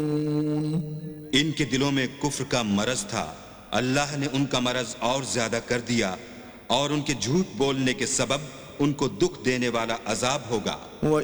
इनके दिलों में कुफ्र का मरज था, अल्लाह ने उनका मरज और ज्यादा कर दिया और उनके झूठ बोलने के सबब उनको दुख देने वाला अजाब होगा।